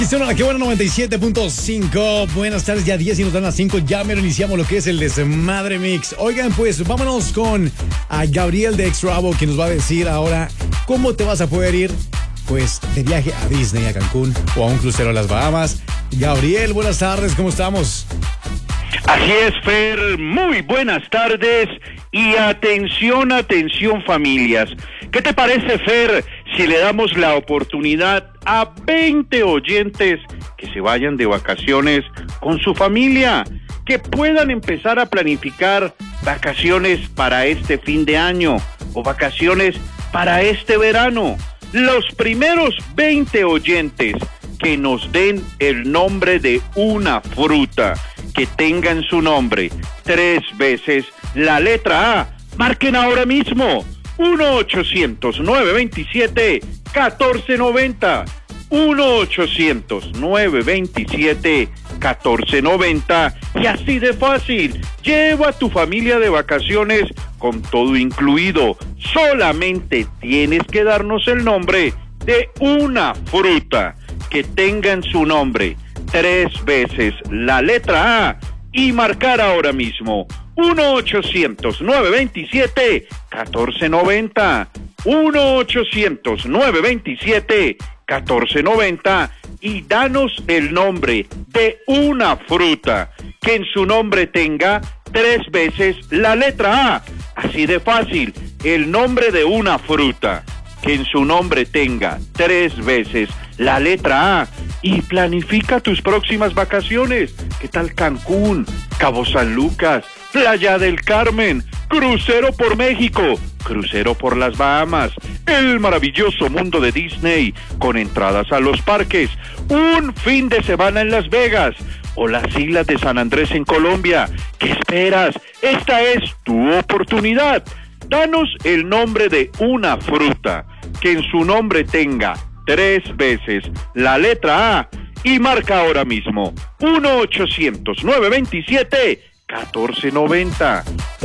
Qué bueno, 97.5. Buenas tardes, ya 10 y nos dan las 5. Ya mero iniciamos lo que es el Desmadre Mix. Oigan, pues vámonos con a Gabriel de Extrabo, que nos va a decir ahora cómo te vas a poder ir pues de viaje a Disney, a Cancún o a un crucero a las Bahamas. Gabriel, buenas tardes, ¿cómo estamos? Así es, Fer, muy buenas tardes y atención, atención familias. ¿Qué te parece, Fer, si le damos la oportunidad a 20 oyentes que se vayan de vacaciones con su familia, que puedan empezar a planificar vacaciones para este fin de año o vacaciones para este verano? Los primeros 20 oyentes que nos den el nombre de una fruta que tenga en su nombre 3 veces la letra A, marquen ahora mismo 1-800-927-1490, 1-800-927-1490, y así de fácil, lleva a tu familia de vacaciones con todo incluido. Solamente tienes que darnos el nombre de una fruta que tenga en su nombre 3 veces la letra A y marcar ahora mismo 1-800-927-1490, 1-800-927-1490, y danos el nombre de una fruta que en su nombre tenga 3 veces la letra A. Así de fácil, el nombre de una fruta que en su nombre tenga 3 veces la letra A, y planifica tus próximas vacaciones. ¿Qué tal Cancún, Cabo San Lucas, Playa del Carmen, crucero por México, crucero por las Bahamas, el maravilloso mundo de Disney con entradas a los parques, un fin de semana en Las Vegas o las islas de San Andrés en Colombia? ¿Qué esperas? Esta es tu oportunidad. Danos el nombre de una fruta que en su nombre tenga 3 veces la letra A y marca ahora mismo 1-800-927-1490,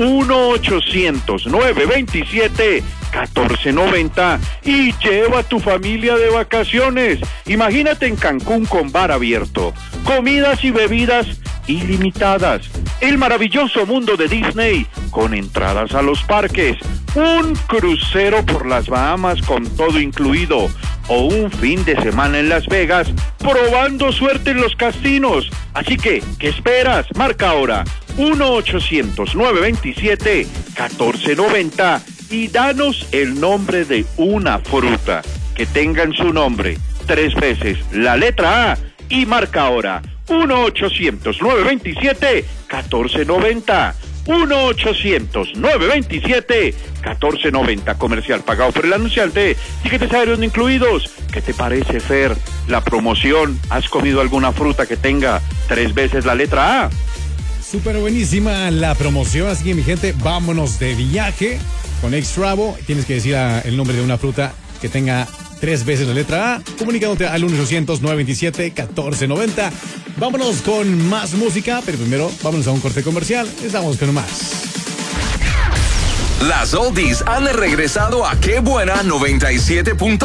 1-800-927-1490, y lleva a tu familia de vacaciones. Imagínate en Cancún con bar abierto, comidas y bebidas ilimitadas, el maravilloso mundo de Disney con entradas a los parques, un crucero por las Bahamas con todo incluido, o un fin de semana en Las Vegas probando suerte en los casinos. Así que, ¿qué esperas? Marca ahora 1-800-927-1490 y danos el nombre de una fruta que tenga en su nombre 3 veces la letra A y marca ahora 1-800-927-1490, 1-800-927-1490. Comercial pagado por el anunciante. Tiquetes aéreos no incluidos. ¿Qué te parece, Fer, la promoción? ¿Has comido alguna fruta que tenga 3 veces la letra A? Súper buenísima la promoción, así que mi gente, vámonos de viaje con Extrabo. Tienes que decir el nombre de una fruta que tenga 3 veces la letra A, comunicándote al 1-800-927-1490. Vámonos con más música, pero primero vámonos a un corte comercial. Estamos con más. Las oldies han regresado a Qué Buena 97.5.